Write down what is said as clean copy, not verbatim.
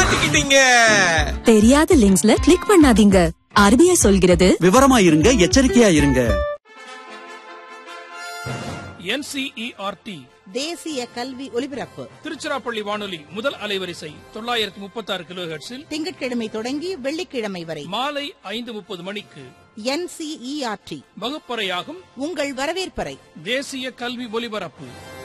மாட்டிக்கிட்டீங்க. தெரியாத லிங்க்ஸ்ல கிளிக் பண்ணாதீங்க. RBI சொல்கிறது, விவரமா இருங்க, எச்சரிக்கையா இருங்க. NCERT தேசிய கல்வி ஒலிபரப்பு திருச்சிராப்பள்ளி வானொலி முதல் அலைவரிசை 936 கிலோஹெர்ட்ஸில் திங்கட்கிழமை தொடங்கி வெள்ளிக்கிழமை வரை மாலை 5:30 மணிக்கு NCERT வகுப்பறையாகும் உங்கள் வரவேற்பறை தேசிய கல்வி ஒலிபரப்பு.